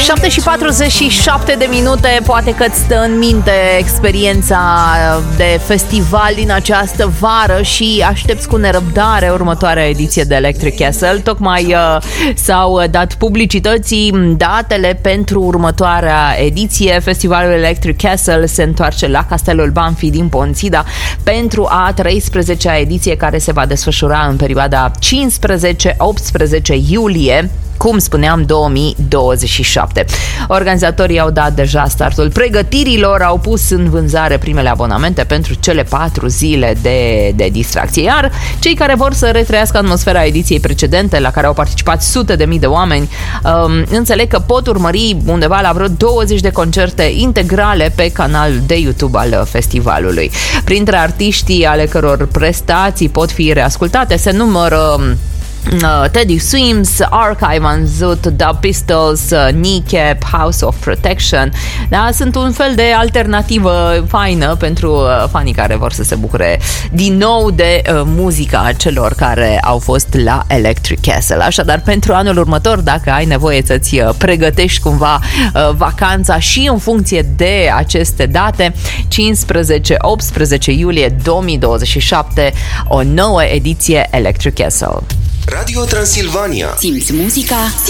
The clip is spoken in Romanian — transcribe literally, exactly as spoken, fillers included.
șapte și patruzeci și șapte de minute. Poate că îți stă în minte experiența de festival din această vară și aștepți cu nerăbdare următoarea ediție de Electric Castle. Tocmai uh, s-au dat publicității datele pentru următoarea ediție. Festivalul Electric Castle se întoarce la Castelul Banfi din Pontida pentru a treisprezecea ediție, care se va desfășura în perioada cincisprezece optsprezece iulie, cum spuneam, două mii douăzeci și șapte. Organizatorii au dat deja startul pregătirilor, au pus în vânzare primele abonamente pentru cele patru zile de, de distracție, iar cei care vor să retrăiască atmosfera ediției precedente, la care au participat sute de mii de oameni, um, înțeleg că pot urmări undeva la vreo douăzeci de concerte integrale pe canalul de YouTube al festivalului. Printre artiștii ale căror prestații pot fi reascultate se numără Uh, Teddy Swims, Archive, am văzut The Pistols, uh, Kneecap, House of Protection. Da, sunt un fel de alternativă faină pentru uh, fanii care vor să se bucure din nou de uh, muzica celor care au fost la Electric Castle. Așadar, pentru anul următor, dacă ai nevoie să-ți uh, pregătești cumva uh, vacanța și în funcție de aceste date, cincisprezece optsprezece iulie două mii douăzeci și șapte, o nouă ediție Electric Castle. Radio Transilvania. Simți muzica,